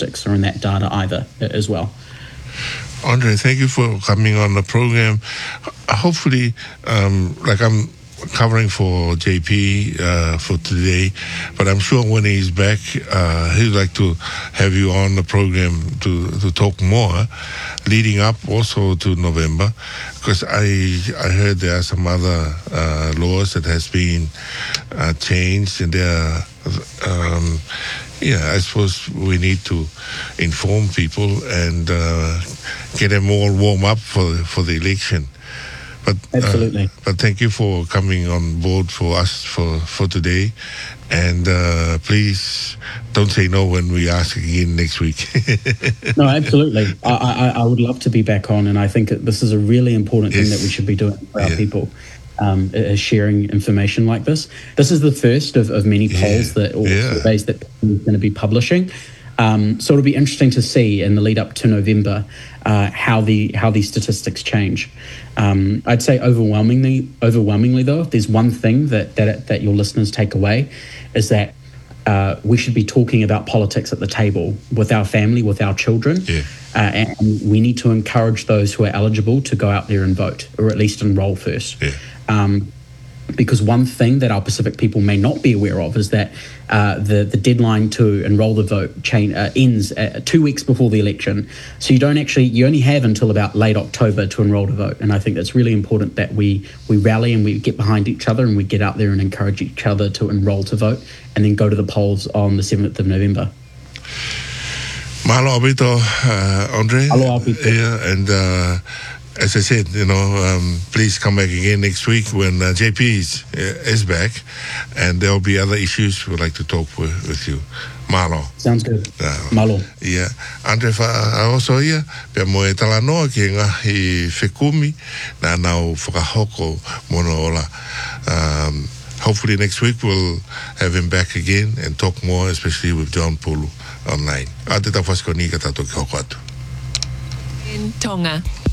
statistics or in that data either as well. Andre, thank you for coming on the program. Hopefully, like I'm covering for JP for today, but I'm sure when he's back, he'd like to have you on the program to talk more, leading up also to November, because I heard there are some other laws that has been changed, and there are, I suppose we need to inform people and get them all warm up for the election. But absolutely. But thank you for coming on board for us for today, and please don't say no when we ask again next week. No, absolutely. I would love to be back on, and I think this is a really important thing that we should be doing for our people. Is sharing information like this. This is the first of many polls or surveys that we're going to be publishing. So it'll be interesting to see in the lead up to November how these statistics change. I'd say overwhelmingly though, if there's one thing that your listeners take away, is that we should be talking about politics at the table with our family, with our children. And we need to encourage those who are eligible to go out there and vote, or at least enroll first. Because one thing that our Pacific people may not be aware of is that the deadline to enroll the vote ends 2 weeks before the election. So you only have until about late October to enroll to vote. And I think that's really important that we rally and we get behind each other and we get out there and encourage each other to enroll to vote and then go to the polls on the 7th of November. Mahalo abito, Andre. Mahalo abito. Yeah, and as I said, please come back again next week when JP is back, and there will be other issues we'd like to talk with you. Mahalo. Sounds good. Mahalo. Yeah. Andre also ia pe mo e talanoa ki ngahi whekumi na nau whakahoko mono ola. Hopefully next week we'll have him back again and talk more, especially with John Pulu online. A te tawhasko ni ka tato ki hoko atu. In Tonga.